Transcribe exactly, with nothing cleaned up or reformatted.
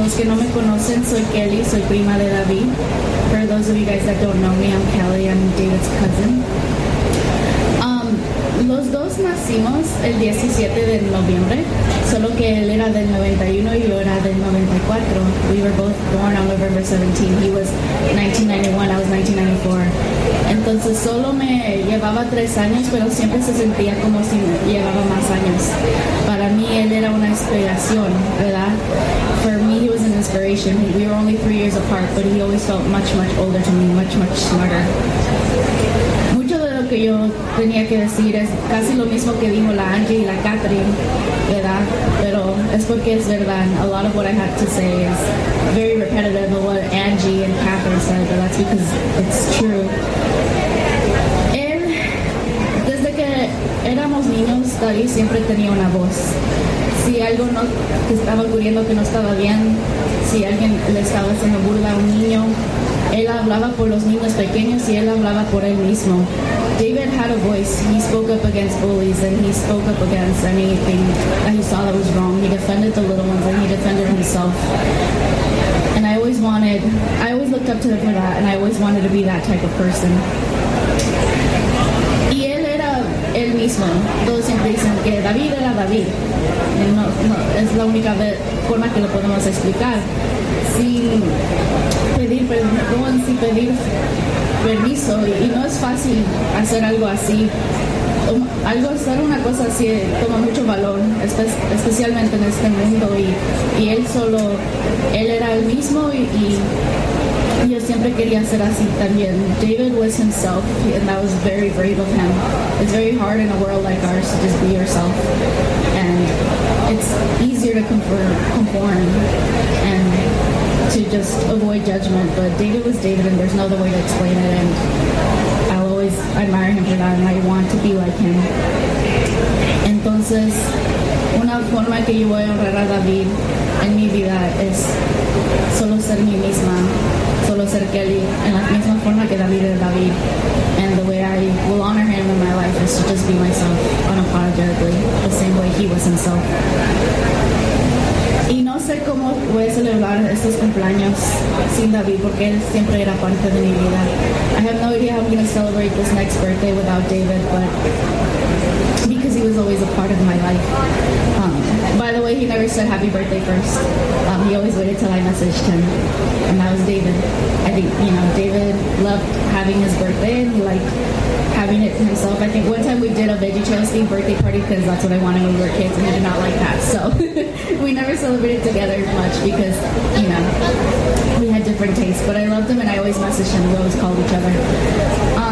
los que no me conocen, soy Kelly, soy prima de David. For those of you guys that don't know me, I'm Kelly, I'm David's cousin. Um, los dos nacimos el diecisiete de noviembre, solo que él era del noventa y uno y yo era del noventa y cuatro. We were both born on November seventeenth. He was nineteen ninety-one, I was nineteen ninety-four. Entonces solo me llevaba tres años, pero siempre se sentía como si me llevaba más años. Para mí él era una inspiración, ¿verdad? For me he was an inspiration. We were only three years apart, but he always felt much, much older to me, much, much smarter. Mucho de lo que yo tenía que decir es casi lo mismo que dijo la Angie y la Catherine, ¿verdad? Pero es porque es verdad. A lot of what I have to say is very repetitive of what Angie and Catherine said, but that's because it's true. Él, desde que éramos niños, David siempre tenía una voz. Si algo no, que estaba ocurriendo que no estaba bien, si alguien le estaba haciendo burla a un niño, él hablaba por los niños pequeños y él hablaba por él mismo. David had a voice. He spoke up against bullies and he spoke up against anything that he saw that was wrong. He defended the little ones and he defended himself. And I always wanted, I always looked up to him for that, and I always wanted to be that type of person. Y él era él mismo. Todos siempre dicen que David era David. No, no, es la única forma que lo podemos explicar. Sin pedir perdón, sin pedir permiso. Y no es fácil hacer algo así. Algo, hacer una cosa así toma mucho valor, espe especialmente en este mundo. Y, y él solo, él era el mismo y, y yo siempre quería ser así también. David was himself, and that was very brave of him. It's very hard in a world like ours to just be yourself. And it's easier to conform, conform and to just avoid judgment. But David was David, and there's no other way to explain it. And I'll always admire him for that, and I want to be like him. Entonces, una forma que yo voy a honrar a David en mi vida es solo ser mí misma, solo ser Kelly, en la misma forma que David era David. And the way I will honor him in my life is to just be myself unapologetically, the same way he was himself. Y no sé cómo voy a celebrar estos cumpleaños sin David, porque él siempre era parte de mi vida. I have no idea how I'm going to celebrate this next birthday without David, but because he was always a part of my life. Um, by the way, he never said happy birthday first. Um, he always waited till I messaged him, and that was David. I think, you know, David loved having his birthday, and he liked having it himself. I think one time we did a VeggieTales themed birthday party because that's what I wanted when we were kids, and he did not like that. So we never celebrated together much because, you know, we had different tastes. But I loved him, and I always messaged him. We always called each other. Um,